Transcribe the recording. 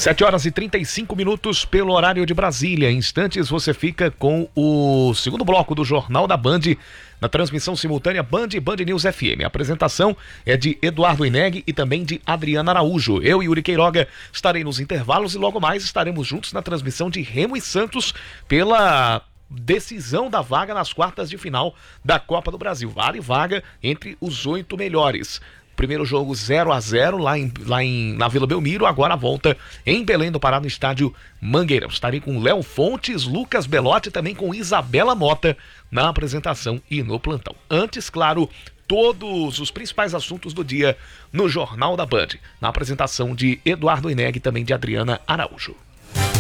7h35 pelo horário de Brasília. Em instantes você fica com o segundo bloco do Jornal da Band, na transmissão simultânea Band e Band News FM. A apresentação é de Eduardo Ineg e também de Adriana Araújo. Eu e Yuri Queiroga estarei nos intervalos e logo mais estaremos juntos na transmissão de Remo e Santos pela decisão da vaga nas quartas de final da Copa do Brasil. Vale vaga entre os 8 melhores. Primeiro jogo 0-0 na Vila Belmiro, agora a volta em Belém do Pará, no estádio Mangueirão. Estarei com Léo Fontes, Lucas Belotti e também com Isabela Mota na apresentação e no plantão. Antes, claro, todos os principais assuntos do dia no Jornal da Band, na apresentação de Eduardo Ineg e também de Adriana Araújo.